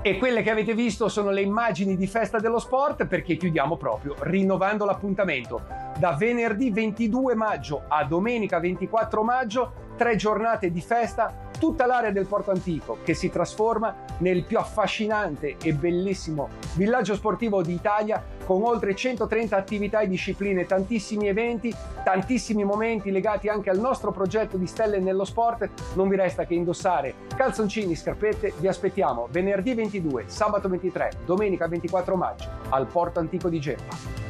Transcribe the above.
E quelle che avete visto sono le immagini di Festa dello Sport, perché chiudiamo proprio rinnovando l'appuntamento. Da venerdì 22 maggio a domenica 24 maggio, 3 giornate di festa, tutta l'area del Porto Antico che si trasforma nel più affascinante e bellissimo villaggio sportivo d'Italia, con oltre 130 attività e discipline, tantissimi eventi, tantissimi momenti legati anche al nostro progetto di Stelle nello Sport. Non vi resta che indossare calzoncini, scarpette. Vi aspettiamo venerdì 22, sabato 23, domenica 24 maggio al Porto Antico di Genova.